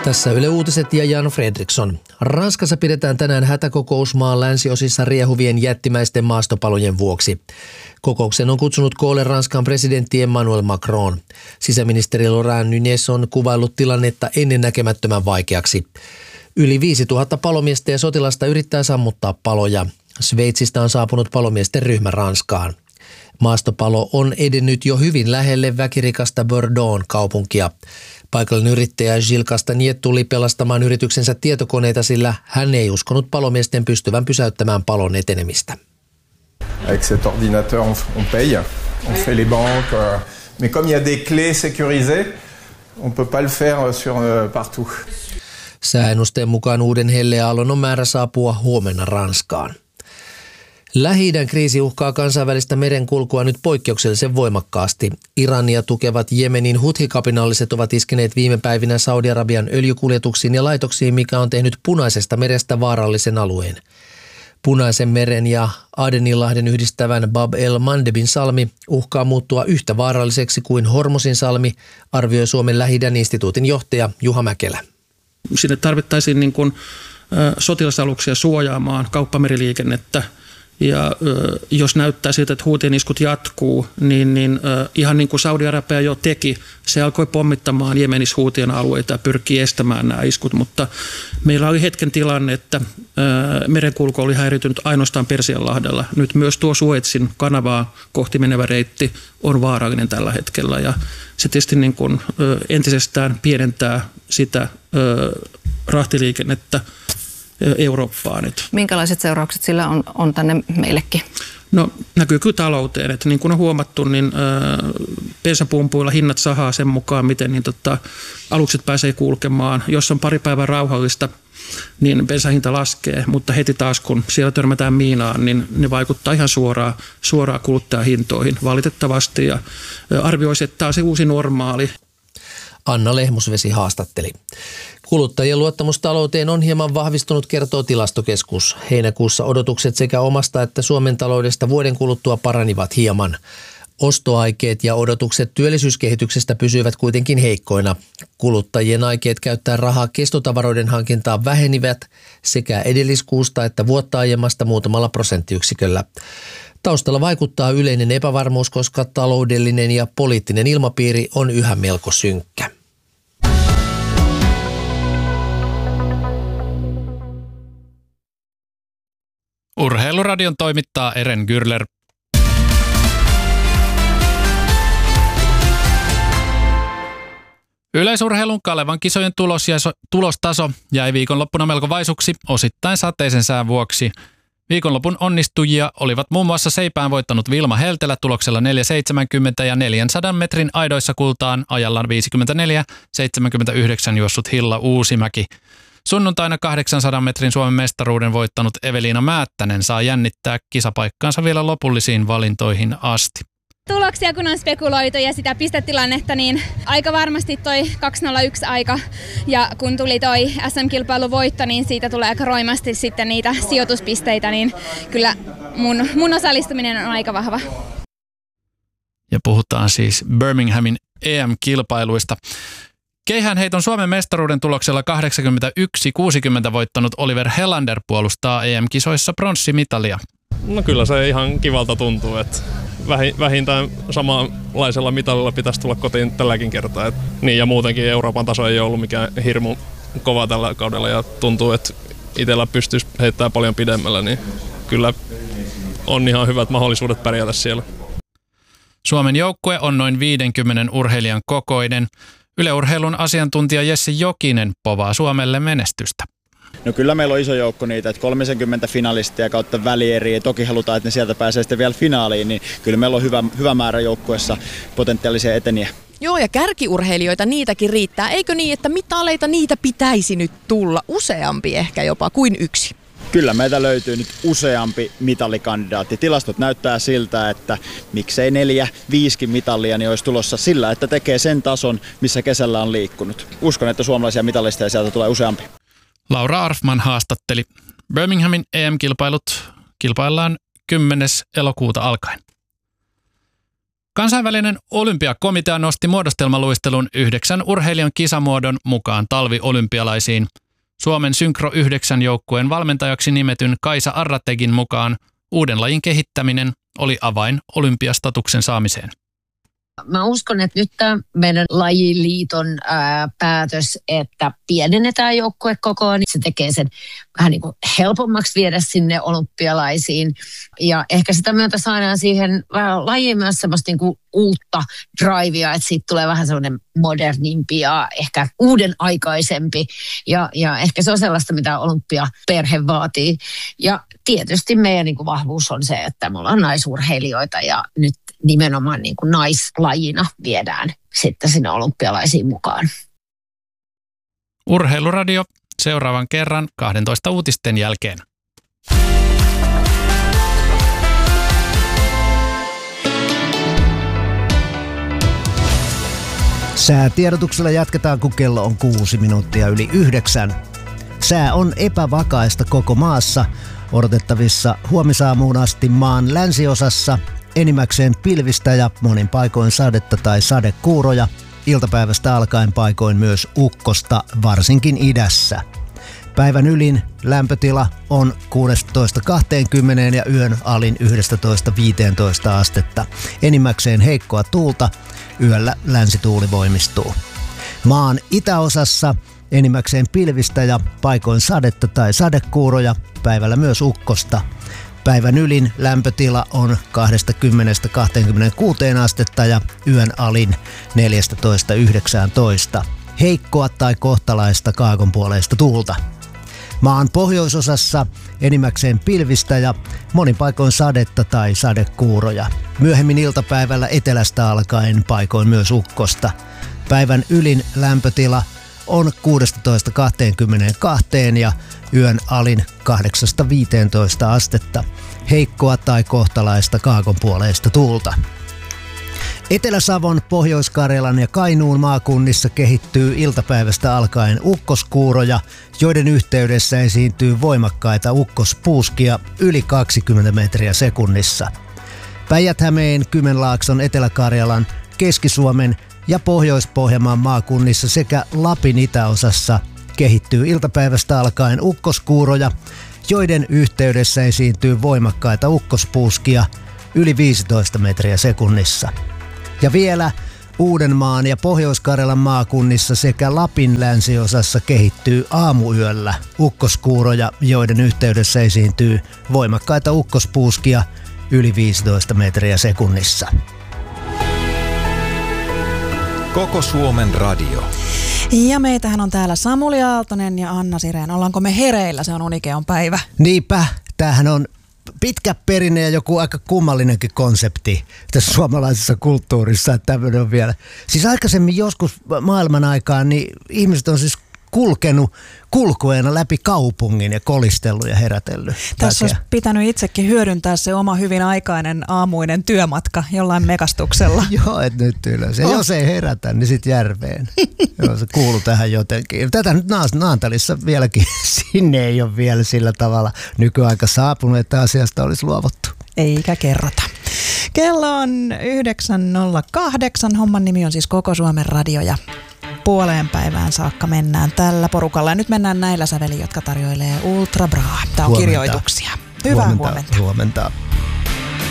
Tässä Yle Uutiset ja Jan Fredriksson. Ranskassa pidetään tänään hätäkokous maan länsiosissa riehuvien jättimäisten maastopalojen vuoksi. Kokouksen on kutsunut koolle Ranskan presidentti Emmanuel Macron. Sisäministeri Laurent Nunez on kuvaillut tilannetta ennennäkemättömän vaikeaksi. Yli 5000 palomiestä ja sotilasta yrittää sammuttaa paloja. Sveitsistä on saapunut palomiesten ryhmä Ranskaan. Maastopalo on edennyt jo hyvin lähelle väkirikasta Bordeaux'n kaupunkia. Paikallinen yrittäjä Gilles Castagnet tuli pelastamaan yrityksensä tietokoneita, sillä hän ei uskonut palomiesten pystyvän pysäyttämään palon etenemistä. Avec cet ordinateur on paye, on fait les banques, mais comme il y a des clés sécurisées, on peut pas le faire sur partout. Sääennusteen mukaan uuden helleaallon on määrä saapua huomenna Ranskaan. Lähi-idän kriisi uhkaa kansainvälistä merenkulkua nyt poikkeuksellisen voimakkaasti. Irania tukevat Jemenin huthi-kapinalliset ovat iskeneet viime päivinä Saudi-Arabian öljykuljetuksiin ja laitoksiin, mikä on tehnyt Punaisesta merestä vaarallisen alueen. Punaisen meren ja Adeninlahden yhdistävän Bab el-Mandebin salmi uhkaa muuttua yhtä vaaralliseksi kuin Hormusin salmi, arvioi Suomen Lähi-idän instituutin johtaja Juha Mäkelä. Sinne tarvittaisiin sotilasaluksia suojaamaan kauppameriliikennettä. Ja jos näyttää siltä, että huutien iskut jatkuu, niin ihan niin kuin Saudi-Arabia jo teki, se alkoi pommittamaan Jemenissä huutien alueita ja pyrkii estämään nämä iskut. Mutta meillä oli hetken tilanne, että merenkulku oli häiritynyt ainoastaan Persianlahdella. Nyt myös tuo Suezin kanavaa kohti menevä reitti on vaarallinen tällä hetkellä ja se tietysti entisestään pienentää sitä rahtiliikennettä Eurooppaan nyt. Minkälaiset seuraukset sillä on tänne meillekin? No näkyy kyllä talouteen, että niin kuin on huomattu, niin bensapumpuilla hinnat sahaa sen mukaan, miten alukset pääsee kulkemaan. Jos on pari päivää rauhallista, niin bensahinta laskee, mutta heti taas kun siellä törmätään miinaan, niin ne vaikuttaa ihan suoraan kuluttajahintoihin valitettavasti ja arvioisi, että tämä on se uusi normaali. Anna Lehmusvesi haastatteli. Kuluttajien luottamus talouteen on hieman vahvistunut, kertoo Tilastokeskus. Heinäkuussa odotukset sekä omasta että Suomen taloudesta vuoden kuluttua paranivat hieman. Ostoaikeet ja odotukset työllisyyskehityksestä pysyivät kuitenkin heikkoina. Kuluttajien aikeet käyttää rahaa kestotavaroiden hankintaan vähenivät sekä edelliskuusta että vuotta aiemmasta muutamalla prosenttiyksiköllä. Taustalla vaikuttaa yleinen epävarmuus, koska taloudellinen ja poliittinen ilmapiiri on yhä melko synkkä. Urheiluradion toimittaa Eren Gürler. Yleisurheilun Kalevan kisojen tulostaso jäi viikonloppuna melko vaisuksi osittain sateisen sään vuoksi. Viikonlopun onnistujia olivat muun muassa seipään voittanut Vilma Heltelä tuloksella 4,70 ja 400 metrin aidoissa kultaan ajallaan 54,79 juossut Hilla Uusimäki. Sunnuntaina 800 metrin Suomen mestaruuden voittanut Eveliina Määttänen saa jännittää kisapaikkaansa vielä lopullisiin valintoihin asti. Tuloksia kun on spekuloitu ja sitä pistetilannetta, niin aika varmasti toi 2:01 aika. Ja kun tuli toi SM-kilpailun voitto, niin siitä tulee aika roimasti sitten niitä sijoituspisteitä, niin kyllä mun osallistuminen on aika vahva. Ja puhutaan siis Birminghamin EM-kilpailuista. Keihäänheiton Suomen mestaruuden tuloksella 81-60 voittanut Oliver Helander puolustaa EM-kisoissa pronssimitalia. No kyllä se ihan kivalta tuntuu, että vähintään samanlaisella mitalilla pitäisi tulla kotiin tälläkin kertaa. Niin ja muutenkin Euroopan taso ei ole ollut mikään hirmu kova tällä kaudella ja tuntuu, että itsellä pystyisi heittämään paljon pidemmällä, niin kyllä on ihan hyvät mahdollisuudet pärjätä siellä. Suomen joukkue on noin 50 urheilijan kokoinen. Yle Urheilun asiantuntija Jesse Jokinen povaa Suomelle menestystä. No kyllä meillä on iso joukko niitä, että 30 finalistia kautta välieriä ja toki halutaan, että ne sieltä pääsee sitten vielä finaaliin, niin kyllä meillä on hyvä määrä joukkueessa potentiaalisia eteniä. Joo, ja kärkiurheilijoita niitäkin riittää. Eikö niin, että mitaleita niitä pitäisi nyt tulla useampi ehkä jopa kuin yksi? Kyllä meitä löytyy nyt useampi mitalikandidaatti. Tilastot näyttää siltä, että miksei 4-5 mitalia niin olisi tulossa sillä, että tekee sen tason, missä kesällä on liikkunut. Uskon, että suomalaisia mitalisteja sieltä tulee useampi. Laura Arfman haastatteli. Birminghamin EM-kilpailut kilpaillaan 10. elokuuta alkaen. Kansainvälinen olympiakomitea nosti muodostelmaluistelun 9 urheilijan kisamuodon mukaan talviolympialaisiin. Suomen Synkro 9 joukkueen valmentajaksi nimetyn Kaisa Arrategin mukaan uuden lajin kehittäminen oli avain olympiastatuksen saamiseen. Mä uskon, että nyt tämä meidän lajiliiton päätös, että pienennetään joukkuekokoa, niin se tekee sen vähän niin kuin helpommaksi viedä sinne olympialaisiin. Ja ehkä sitä myötä saadaan siihen lajiin myös semmoista niin kuin uutta drivea, että siitä tulee vähän semmoinen modernimpi ja ehkä uuden aikaisempi. Ja ehkä se on sellaista, mitä olympiaperhe vaatii. Ja tietysti meidän niin kuin vahvuus on se, että me ollaan naisurheilijoita ja nyt nimenomaan niin kuin naislajina viedään sitten sinne olympialaisiin mukaan. Urheiluradio seuraavan kerran 12 uutisten jälkeen. Säätiedotuksella jatketaan, kun kello on 6 minuuttia yli 9. Sää on epävakaista koko maassa. Odotettavissa huomisaamuun asti maan länsiosassa enimmäkseen pilvistä ja monin paikoin sadetta tai sadekuuroja. Iltapäivästä alkaen paikoin myös ukkosta, varsinkin idässä. Päivän ylin lämpötila on 16-20 ja yön alin 11-15 astetta. Enimmäkseen heikkoa tuulta, yöllä länsituuli voimistuu. Maan itäosassa enimmäkseen pilvistä ja paikoin sadetta tai sadekuuroja, päivällä myös ukkosta. Päivän ylin lämpötila on 20-26 astetta ja yön alin 14-19. Heikkoa tai kohtalaista kaakonpuoleista tuulta. Maan pohjoisosassa enimmäkseen pilvistä ja monin paikoin sadetta tai sadekuuroja. Myöhemmin iltapäivällä etelästä alkaen paikoin myös ukkosta. Päivän ylin lämpötila on 16-22 ja yön alin 8-15 astetta. Heikkoa tai kohtalaista kaakonpuoleista tuulta. Etelä-Savon, Pohjois-Karjalan ja Kainuun maakunnissa kehittyy iltapäivästä alkaen ukkoskuuroja, joiden yhteydessä esiintyy voimakkaita ukkospuuskia yli 20 metriä sekunnissa. Päijät-Hämeen, Kymenlaakson, Etelä-Karjalan, Keski-Suomen ja Pohjois-Pohjanmaan maakunnissa sekä Lapin itäosassa kehittyy iltapäivästä alkaen ukkoskuuroja, joiden yhteydessä esiintyy voimakkaita ukkospuuskia yli 15 metriä sekunnissa. Ja vielä Uudenmaan ja Pohjois-Karjalan maakunnissa sekä Lapin länsiosassa kehittyy aamuyöllä ukkoskuuroja, joiden yhteydessä esiintyy voimakkaita ukkospuuskia yli 15 metriä sekunnissa. Koko Suomen radio. Ja meitähän on täällä Samuli Aaltonen ja Anna Sireen. Ollaanko me hereillä? Se on Unikeon päivä. Niinpä, tämähän on pitkä perinne ja joku aika kummallinenkin konsepti tässä suomalaisessa kulttuurissa, että tämmöinen on vielä. Siis aikaisemmin joskus maailman aikaan niin ihmiset on siis kulkenut kulkueena läpi kaupungin ja kolistellut ja herätellyt. Tässä olisi pitänyt itsekin hyödyntää se oma hyvin aikainen aamuinen työmatka jollain mekastuksella. Joo, et nyt ylös. Ja jos ei herätä, niin sit järveen. Joo, se kuuluu tähän jotenkin. Tätä nyt Naantalissa vieläkin, sinne ei ole vielä sillä tavalla nykyaika saapunut, että asiasta olisi luovuttu. Eikä kerrota. Kello on 9.08. Homman nimi on siis Koko Suomen radio ja puoleen päivään saakka mennään tällä porukalla. Ja nyt mennään näillä sävelin, jotka tarjoilee Ultra Bra. Tämä on huomenta. Kirjoituksia. Hyvää huomenta. Huomenta.